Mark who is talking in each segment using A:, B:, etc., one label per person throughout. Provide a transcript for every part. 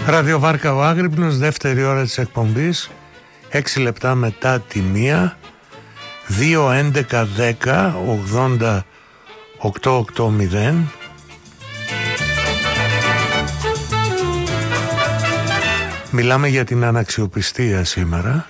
A: Ραδιοβάρκα ο Άγρυπνος, δεύτερη ώρα της εκπομπής, 6 λεπτά μετά τη 1, 2, 11, 10, 80, 880. Μιλάμε για την αναξιοπιστία σήμερα.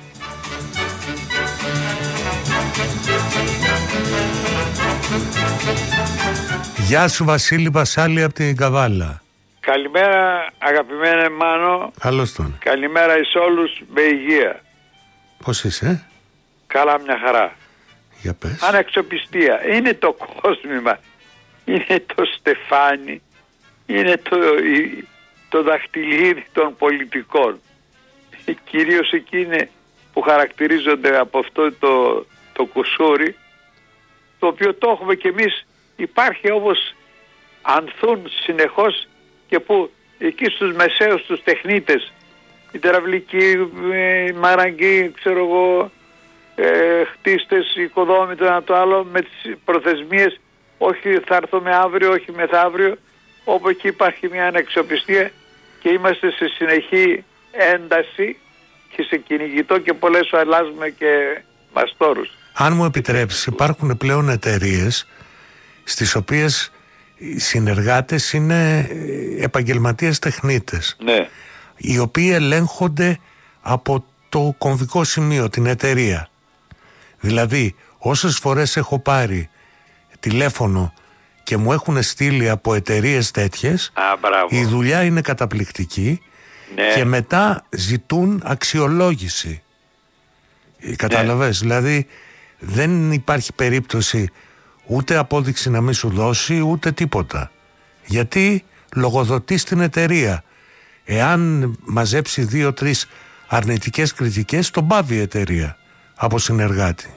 A: Γεια σου Βασίλη Βασάλη από την Καβάλα.
B: Καλημέρα αγαπημένε Μάνο.
A: Καλώς τον.
B: Καλημέρα εις όλους με υγεία.
A: Πώς είσαι?
B: Καλά, μια χαρά.
A: Για πες.
B: Αναξιοπιστία. Είναι το κόσμημα. Είναι το στεφάνι. Είναι το δαχτυλίδι των πολιτικών. Κυρίως εκείνοι που χαρακτηρίζονται από αυτό το κουσούρι, το οποίο το έχουμε κι εμείς. Υπάρχει όμως ανθούν συνεχώς και που εκεί στους μεσαίους τους τεχνίτες, οι τεραυλικοί, οι μαραγκοί, ξέρω εγώ, χτίστες, οικοδόμοι, το ένα το άλλο, με τις προθεσμίες, όχι θα έρθουμε αύριο, όχι μεθαύριο, όπου εκεί υπάρχει μια αναξιοπιστία και είμαστε σε συνεχή ένταση και σε κυνηγητό και πολλές φορές αλλάζουμε και μαστόρους.
A: Αν μου επιτρέψεις, υπάρχουν πλέον εταιρείες στις οποίες οι συνεργάτες είναι επαγγελματίες τεχνίτες,
B: ναι,
A: οι οποίοι ελέγχονται από το κομβικό σημείο, την εταιρεία. Δηλαδή, όσες φορές έχω πάρει τηλέφωνο και μου έχουν στείλει από εταιρείες τέτοιες, η δουλειά είναι καταπληκτική, ναι, και μετά ζητούν αξιολόγηση. Κατάλαβες, ναι. Δηλαδή δεν υπάρχει περίπτωση ούτε απόδειξη να μην σου δώσει ούτε τίποτα, γιατί λογοδοτεί στην εταιρεία. Εάν μαζέψει 2-3 αρνητικές κριτικές, τον πάβει η εταιρεία από συνεργάτη.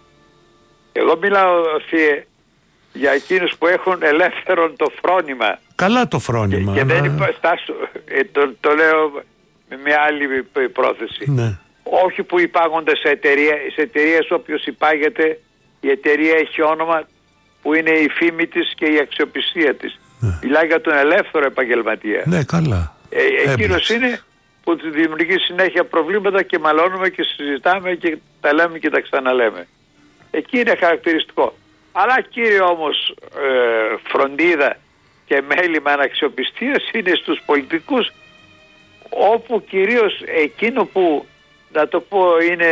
B: Εγώ μιλάω, Θείε, για εκείνους που έχουν ελεύθερον το φρόνημα.
A: Καλά το φρόνημα.
B: Και δεν το λέω με μια άλλη πρόθεση.
A: Ναι.
B: Όχι που υπάγονται σε εταιρείες, όποιος υπάγεται, η εταιρεία έχει όνομα που είναι η φήμη της και η αξιοπιστία της. Ναι. Μιλάει για τον ελεύθερο επαγγελματία.
A: Ναι, καλά.
B: Εκείνος είναι που δημιουργεί συνέχεια προβλήματα και μαλώνουμε και συζητάμε και τα λέμε και τα ξαναλέμε. Εκεί είναι χαρακτηριστικό. Αλλά κύριε όμως φροντίδα και μέλημα αναξιοπιστίας είναι στους πολιτικούς, όπου κυρίως εκείνο που, να το πω, είναι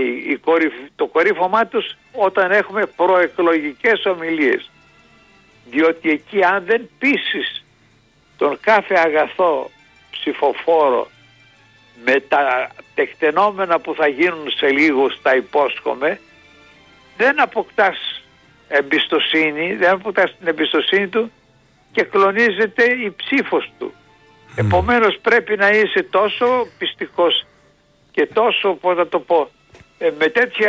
B: το κορύφωμά τους όταν έχουμε προεκλογικές ομιλίες. Διότι εκεί αν δεν πείσεις τον κάθε αγαθό ψηφοφόρο με τα τεκτενόμενα που θα γίνουν σε λίγο, στα υπόσχομαι, δεν αποκτάς εμπιστοσύνη, δεν αποκτάς την εμπιστοσύνη του και κλονίζεται η ψήφος του. Επομένως πρέπει να είσαι τόσο πιστικός και τόσο, πώς θα το πω, με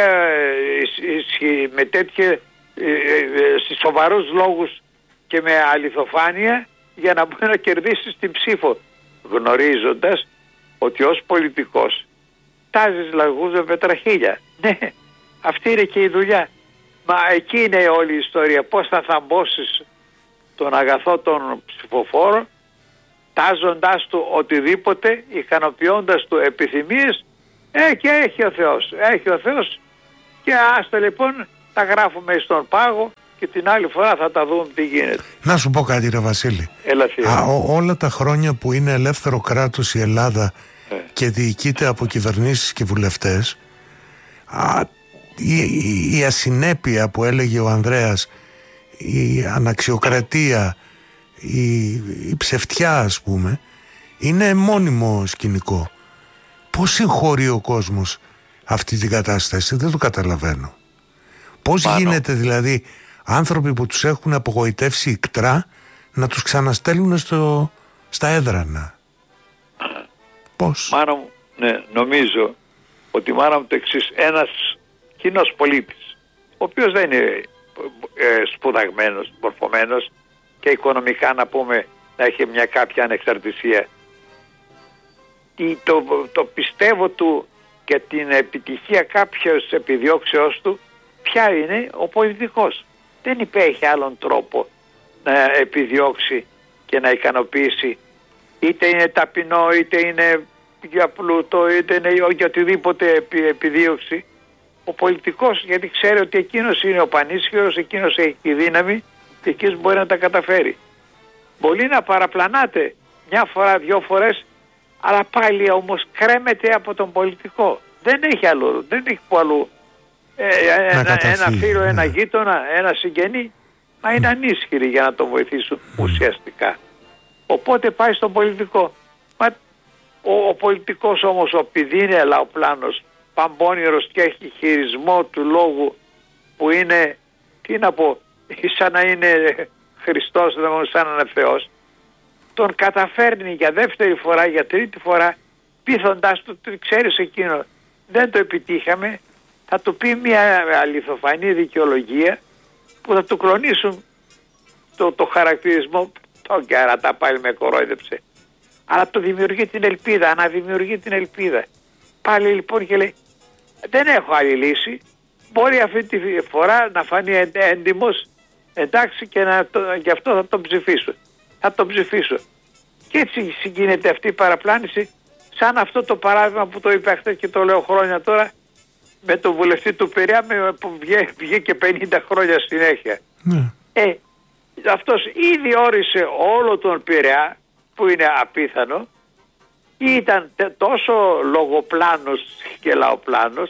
B: τέτοια σοβαρούς λόγους και με αληθοφάνεια για να μπορεί να κερδίσεις την ψήφο, γνωρίζοντας ότι ως πολιτικός τάζεις λαγούς με πετραχίλια. Ναι, αυτή είναι και η δουλειά. Μα εκεί είναι όλη η ιστορία. Πώς θα θαμπώσεις τον αγαθό των ψηφοφόρων, τάζοντάς του οτιδήποτε, ικανοποιώντας του επιθυμίες, και έχει ο Θεός. Έχει ο Θεός και άστα λοιπόν, τα γράφουμε στον πάγο και την άλλη φορά θα τα δούμε τι γίνεται. Να
A: σου πω κάτι ρε Βασίλη. Όλα τα χρόνια που είναι ελεύθερο κράτος η Ελλάδα και διοικείται από κυβερνήσεις και βουλευτές, η ασυνέπεια που έλεγε ο Ανδρέας, η αναξιοκρατία, η ψευτιά ας πούμε, είναι μόνιμο σκηνικό. Πώς συγχωρεί ο κόσμος αυτή την κατάσταση? Δεν το καταλαβαίνω. Πώς γίνεται δηλαδή άνθρωποι που τους έχουν απογοητεύσει ικτρά να τους ξαναστέλνουν στα έδρανα? Πώς?
B: Μάνα μου, ναι, νομίζω ότι μάνα μου το εξής. Ένας κοινός πολίτης, ο οποίος δεν είναι σπουδαγμένος, μορφωμένος και οικονομικά να πούμε να έχει μια κάποια ανεξαρτησία, το πιστεύω του και την επιτυχία κάποιας επιδιώξεώς του ποια είναι? Ο πολιτικός. Δεν υπέχει άλλον τρόπο να επιδιώξει και να ικανοποιήσει είτε είναι ταπεινό, είτε είναι για πλούτο, είτε είναι για οτιδήποτε επιδίωξη. Ο πολιτικός, γιατί ξέρει ότι εκείνος είναι ο πανίσχυρος, εκείνος έχει τη δύναμη και εκείνος μπορεί να τα καταφέρει. Μπορεί να παραπλανάτε μια φορά, 2 φορές, αλλά πάλι όμως κρέμεται από τον πολιτικό. Δεν έχει άλλο, δεν έχει που αλλού. Ένα φίλο, ένα γείτονα, ένα συγγενή, μα είναι ανίσχυροι για να τον βοηθήσουν ουσιαστικά. Οπότε πάει στον πολιτικό. Μα ο πολιτικός όμως, επειδή είναι λαοπλάνος, παμπώνηρος και έχει χειρισμό του λόγου που είναι, τι να πω, σαν να είναι Χριστός, σαν να είναι Θεός, τον καταφέρνει για δεύτερη φορά, για τρίτη φορά, πείθοντάς του, ξέρεις εκείνο, δεν το επιτύχαμε, θα του πει μια αληθοφανή δικαιολογία που θα του κλονίσουν το χαρακτηρισμό. Τον Κερατά πάλι με κορόιδεψε. Αλλά το δημιουργεί την ελπίδα, αναδημιουργεί την ελπίδα. Πάλι λοιπόν και λέει, δεν έχω άλλη λύση, μπορεί αυτή τη φορά να φανεί έντιμος, εντάξει, και γι' αυτό θα τον ψηφίσω. Θα τον ψηφίσω. Και έτσι συγκίνεται αυτή η παραπλάνηση, σαν αυτό το παράδειγμα που το είπα χθες και το λέω χρόνια τώρα, με τον βουλευτή του Πειραιά που βγήκε 50 χρόνια συνέχεια. Αυτός ήδη όρισε όλο τον Πειραιά, που είναι απίθανο, ήταν τόσο λογοπλάνος και λαοπλάνος,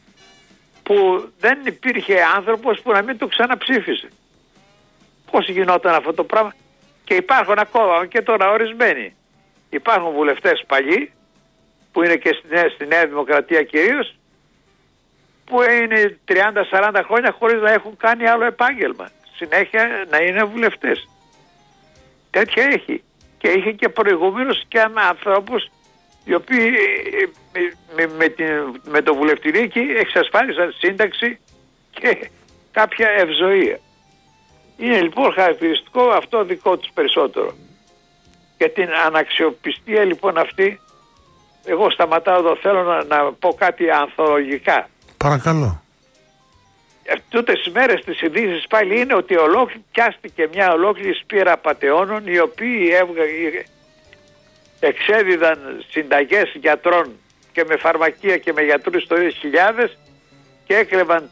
B: που δεν υπήρχε άνθρωπος που να μην το ξαναψήφισε. Πώς γινόταν αυτό το πράγμα? Και υπάρχουν ακόμα και τώρα ορισμένοι. Υπάρχουν βουλευτές παλιοί, που είναι και στη Νέα Δημοκρατία κυρίως, που είναι 30-40 χρόνια χωρίς να έχουν κάνει άλλο επάγγελμα. Συνέχεια να είναι βουλευτές. Τέτοια έχει. Και είχε και προηγουμένως και ανθρώπους οι οποίοι με το βουλευτηρίκι εξασφάλισαν σύνταξη και κάποια ευζοία. Είναι λοιπόν χαρακτηριστικό αυτό δικό τους περισσότερο. Για την αναξιοπιστία λοιπόν αυτή, εγώ σταματάω εδώ, θέλω να πω κάτι ανθολογικά.
A: Παρακαλώ.
B: Τούτες τις μέρες τις ειδήσεις πάλι είναι ότι πιάστηκε μια ολόκληρη σπήρα απατεώνων, οι οποίοι εξέδιδαν συνταγές γιατρών και με φαρμακεία και με γιατρούς το 2000 και έκλεβαν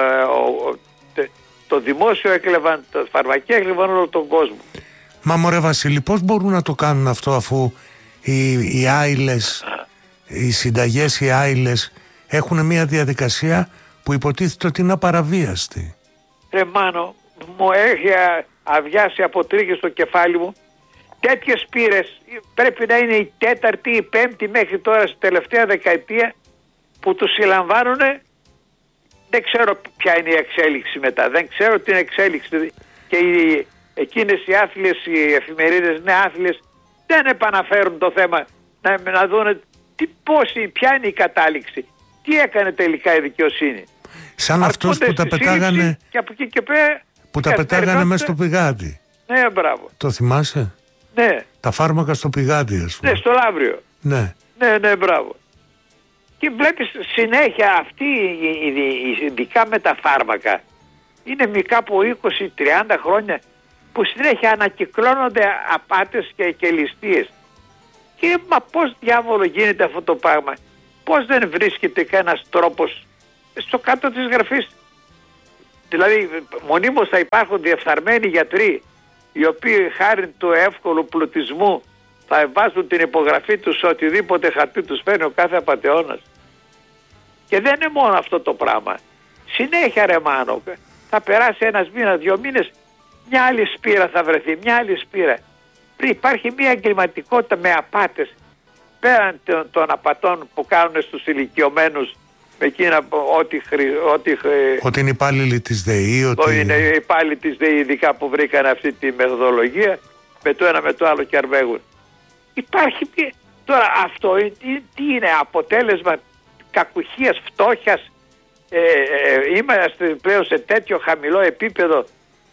B: το δημόσιο, έκλεβαν τα φαρμακεία, έκλεβαν όλο τον κόσμο.
A: Μα μωρέ Βασίλη, πώς μπορούν να το κάνουν αυτό, αφού οι άειλες, οι συνταγές οι άειλες έχουν μια διαδικασία που υποτίθεται ότι είναι απαραβίαστη?
B: Μάνο, μου έχει αδειάσει από τρίχες στο κεφάλι μου. Τέτοιες πύρες πρέπει να είναι η 4η, η 5η μέχρι τώρα, στη τελευταία δεκαετία, που τους συλλαμβάνουνε. Δεν ξέρω ποια είναι η εξέλιξη μετά. Δεν ξέρω την εξέλιξη. Και εκείνες οι άθλιες, οι εφημερίδες, ναι, άθλιες, δεν επαναφέρουν το θέμα να δουν ποια είναι η κατάληξη. Τι έκανε τελικά η δικαιοσύνη?
A: Σαν αυτούς που τα πετάγανε,
B: και από εκεί και πέρα,
A: που τα πετάγανε μέσα στο πηγάδι.
B: Ναι, μπράβο.
A: Το θυμάσαι?
B: Ναι.
A: Τα φάρμακα στο πηγάδι, ας πούμε.
B: Ναι, στο Λαύριο.
A: Ναι.
B: Ναι, μπράβο. Και βλέπεις συνέχεια αυτή, ειδικά με τα φάρμακα, είναι κάπου 20-30 χρόνια που συνέχεια ανακυκλώνονται απάτες και ληστείες. Και μα πώς διάβολο γίνεται αυτό το πράγμα? Πώς δεν βρίσκεται κανένας τρόπος στο κάτω της γραφής? Δηλαδή μονίμως θα υπάρχουν διεφθαρμένοι γιατροί, οι οποίοι χάρη του εύκολου πλουτισμού θα βάζουν την υπογραφή τους σε οτιδήποτε χαρτί τους φέρνει ο κάθε απατεώνας. Και δεν είναι μόνο αυτό το πράγμα. Συνέχεια ρε Μάνο, θα περάσει ένας μήνας, 2 μήνες, μια άλλη σπήρα θα βρεθεί, μια άλλη σπήρα. Υπάρχει μια εγκληματικότητα με απάτες, πέραν των απατών που κάνουν στους ηλικιωμένους, με εκείνα ότι είναι
A: υπάλληλοι της ΔΕΗ,
B: είναι υπάλληλοι της ΔΕΗ, ειδικά που βρήκαν αυτή τη μεθοδολογία, με το ένα με το άλλο και αρβέγουν. Υπάρχει τώρα αυτό τι είναι? Αποτέλεσμα κακουχίας, φτώχειας? Είμαστε πλέον σε τέτοιο χαμηλό επίπεδο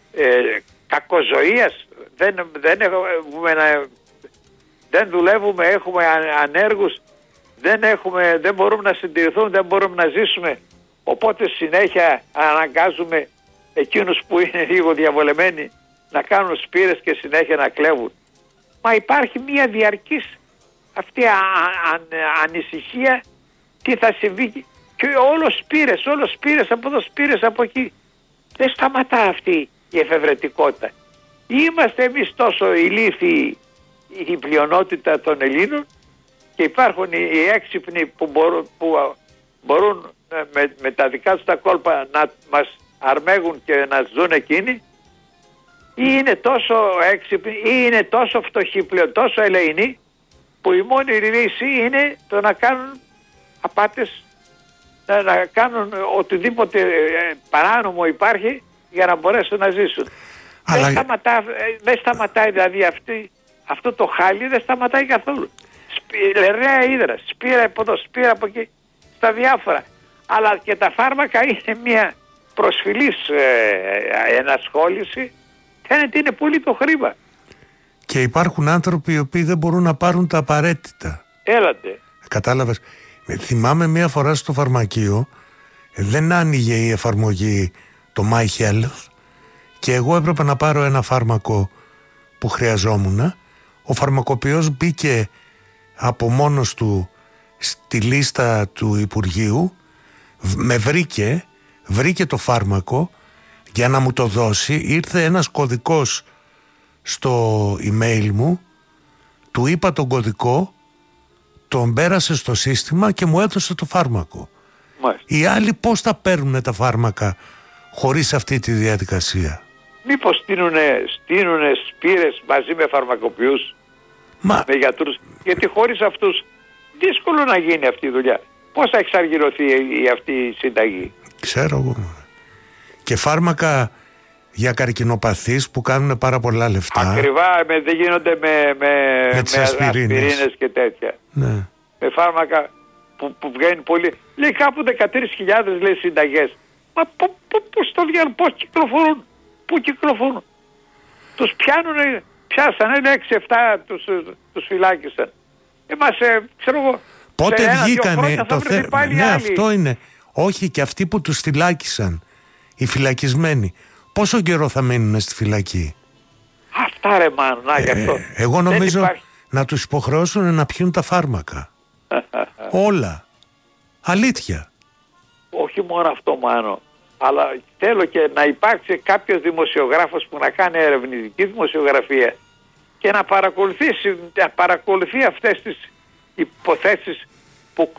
B: κακοζωίας? Δεν δουλεύουμε, έχουμε ανέργους, δεν μπορούμε να συντηρηθούμε, δεν μπορούμε να ζήσουμε. Οπότε συνέχεια αναγκάζουμε εκείνους που είναι λίγο διαβολεμένοι να κάνουν σπήρες και συνέχεια να κλέβουν. Μα υπάρχει μια διαρκής αυτή ανησυχία τι θα συμβεί, και όλος πήρες από εδώ, πήρες από εκεί. Δεν σταματά αυτή η εφευρετικότητα. Είμαστε εμείς τόσο ηλίθιοι, η πλειονότητα των Ελλήνων, και υπάρχουν οι έξυπνοι που μπορούν με τα δικά τους τα κόλπα να μας αρμέγουν και να ζουν εκείνοι, ή είναι τόσο έξυπνοι ή είναι τόσο φτωχοί πλέον, τόσο ελεηνοί, που η μόνη λύση είναι το να κάνουν απάτες, να κάνουν οτιδήποτε παράνομο υπάρχει για να μπορέσουν να ζήσουν. Αλλά... Δεν σταματάει δηλαδή αυτό το χάλι, δεν σταματάει καθόλου. Λερναία ύδρα, σπήρα από εδώ, σπήρα από εκεί, στα διάφορα. Αλλά και τα φάρμακα είναι μια προσφυλής ενασχόληση, φαίνεται είναι πολύ το χρήμα.
A: Και υπάρχουν άνθρωποι οι οποίοι δεν μπορούν να πάρουν τα απαραίτητα.
B: Έλατε.
A: Κατάλαβες. Θυμάμαι μία φορά στο φαρμακείο, δεν άνοιγε η εφαρμογή το My Health και εγώ έπρεπε να πάρω ένα φάρμακο που χρειαζόμουν. Ο φαρμακοποιός μπήκε από μόνος του στη λίστα του Υπουργείου, με βρήκε το φάρμακο για να μου το δώσει. Ήρθε ένας κωδικός στο email μου, του είπα τον κωδικό, τον πέρασε στο σύστημα και μου έδωσε το φάρμακο.
B: Μάλιστα.
A: Οι άλλοι πώς θα παίρνουν τα φάρμακα χωρίς αυτή τη διαδικασία?
B: Μήπως στείνουνε σπήρες μαζί με φαρμακοποιούς, με γιατρούς? Γιατί χωρίς αυτούς δύσκολο να γίνει αυτή η δουλειά. Πώς θα εξαργυρωθεί αυτή η συνταγή?
A: Ξέρω εγώ. Και φάρμακα για καρκινοπαθείς που κάνουν πάρα πολλά λεφτά.
B: Ακριβά, δεν γίνονται με
A: τις ασπιρίνες
B: και τέτοια.
A: Ναι.
B: Με φάρμακα που βγαίνουν πολύ. Λέει κάπου 13.000 λέει συνταγές. Μα πώς το βγαίνουν, πώς κυκλοφορούν? Πού κυκλοφορούν? Τους πιάσανε, λέει 6-7 τους φυλάκισαν. Μας, ξέρω εγώ,
A: πότε βγήκανε το θέμα? Ναι, αυτό είναι. Όχι, και αυτοί που τους φυλάκισαν, οι φυλακισμένοι, πόσο καιρό θα μείνουν στη φυλακή?
B: Αυτά ρε Μάνο, γι' αυτό.
A: Εγώ νομίζω να τους υποχρεώσουν να πιούν τα φάρμακα. Όλα. Αλήθεια. Όχι
B: μόνο αυτό Μάνο, αλλά θέλω και να υπάρξει κάποιος δημοσιογράφος που να κάνει ερευνητική δημοσιογραφία και να παρακολουθεί αυτές τις υποθέσεις που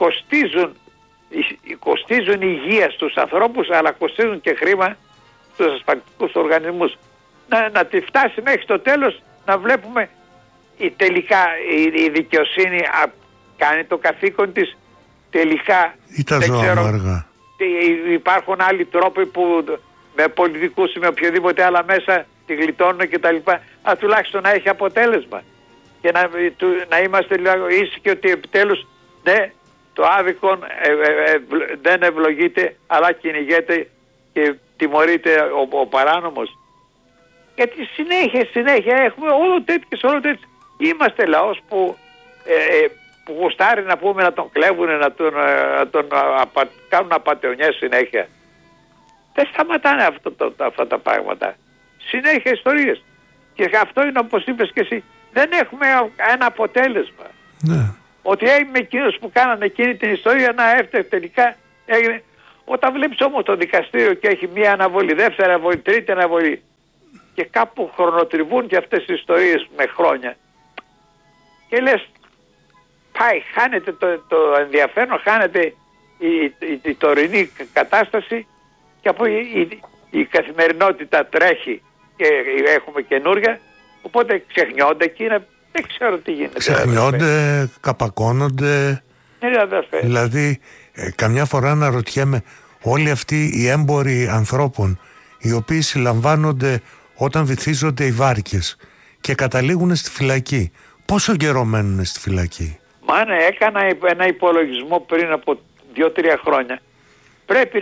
B: κοστίζουν υγεία στους ανθρώπους, αλλά κοστίζουν και χρήμα στους ασφαλιστικούς οργανισμούς. Να τη φτάσει μέχρι το τέλος, να βλέπουμε τελικά η δικαιοσύνη κάνει το καθήκον της, τελικά δεν ξέρω. Υπάρχουν άλλοι τρόποι που με πολιτικούς ή με οποιοδήποτε άλλα μέσα τη γλιτώνουν κτλ. Αλλά τουλάχιστον να έχει αποτέλεσμα και να είμαστε λίγο ήσυχοι ότι επιτέλους ναι, το άδικο δεν ευλογείται, αλλά κυνηγέται και τιμωρείται ο παράνομος. Γιατί συνέχεια έχουμε όλο τέτοιες. Είμαστε λαός που γουστάρει να πούμε να τον κλέβουν, να τον κάνουν απατεωνιές συνέχεια. Δεν σταματάνε αυτά τα πράγματα. Συνέχεια ιστορίες. Και αυτό είναι, όπως είπες και εσύ, δεν έχουμε ένα αποτέλεσμα.
A: Ναι.
B: Ότι έγινε εκείνος που κάνανε εκείνη την ιστορία να έφτασε τελικά έγινε. Όταν βλέπεις όμως το δικαστήριο και έχει μία αναβολή, δεύτερη αναβολή, τρίτη αναβολή και κάπου χρονοτριβούν και αυτές τις ιστορίες με χρόνια και λες πάει, χάνεται το ενδιαφέρον, χάνεται η τωρινή κατάσταση και από η καθημερινότητα τρέχει και έχουμε καινούρια, οπότε ξεχνιόνται εκείνα. Δεν ξέρω τι γίνεται.
A: Ξεχνιόνται, καπακώνονται. Δηλαδή, καμιά φορά αναρωτιέμαι, όλοι αυτοί οι έμποροι ανθρώπων, οι οποίοι συλλαμβάνονται όταν βυθίζονται οι βάρκες και καταλήγουν στη φυλακή, πόσο καιρό μένουν στη φυλακή?
B: Μάνα, έκανα ένα υπολογισμό πριν από 2-3 χρόνια. Πρέπει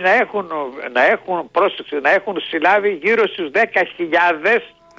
B: να έχουν συλλάβει γύρω στους 10.000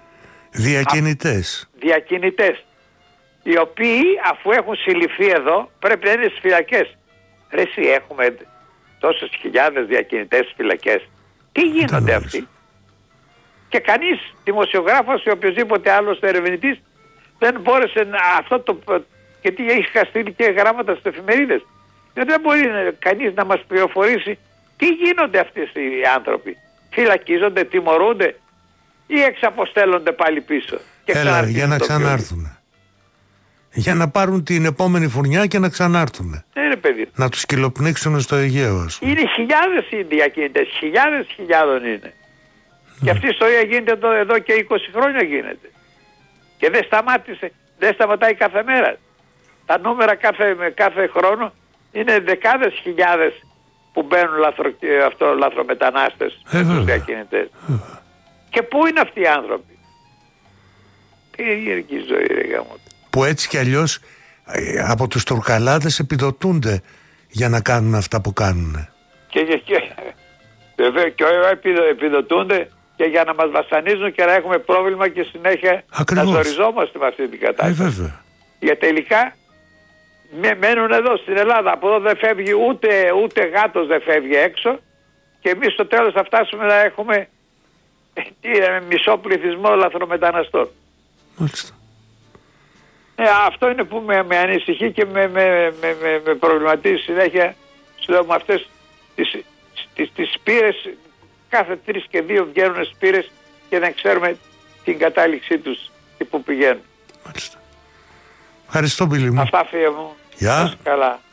B: διακινητές. Οι οποίοι αφού έχουν συλληφθεί εδώ πρέπει να είναι στις φυλακές. Ρε εσύ, έχουμε τόσες χιλιάδες διακινητές στις φυλακές. Τι γίνονται αυτοί? Και κανείς δημοσιογράφος ή οποιοσδήποτε άλλος ερευνητής δεν μπόρεσε γιατί είχα στείλει και γράμματα στις εφημερίδες. Δεν μπορεί κανείς να μας πληροφορήσει τι γίνονται αυτοί οι άνθρωποι. Φυλακίζονται, τιμωρούνται ή εξαποστέλλονται πάλι πίσω. Και
A: για να ξανάρθουν. Για να πάρουν την επόμενη φουρνιά και να ξανάρθουν.
B: Ναι, παιδί.
A: Να τους κυλοπνίξουν στο Αιγαίο.
B: Είναι χιλιάδες οι διακίνητες, χιλιάδων είναι. Και αυτή η ιστορία γίνεται εδώ και 20 χρόνια γίνεται. Και δεν σταμάτησε, δεν σταματάει κάθε μέρα. Τα νούμερα κάθε χρόνο είναι δεκάδες χιλιάδες που μπαίνουν λαθρομετανάστες στους διακίνητες. Και πού είναι αυτοί οι άνθρωποι? Τι γερική ζωή, ρε γάμο.
A: Που έτσι κι αλλιώς από τους Τουρκαλάδες επιδοτούνται για να κάνουν αυτά που κάνουν.
B: Βέβαια και επιδοτούνται και για να μας βασανίζουν και να έχουμε πρόβλημα και συνέχεια να ζοριζόμαστε με αυτή την κατάσταση.
A: Βέβαια.
B: Για τελικά μένουν εδώ στην Ελλάδα. Από εδώ δεν φεύγει ούτε γάτος δεν φεύγει έξω και εμείς στο τέλος θα φτάσουμε να έχουμε μισό πληθυσμό λαθρομεταναστών.
A: Μάλιστα.
B: Αυτό είναι που με ανησυχεί και με προβληματίζει συνέχεια. Σου λέω με αυτές τις σπήρες, κάθε 3 και 2 βγαίνουν σπήρες και δεν ξέρουμε την κατάληξή τους και που πηγαίνουν.
A: Μάλιστα. Ευχαριστώ, Πύλη μου.
B: Αυτά, φίλε μου.
A: Γεια.
B: Καλά.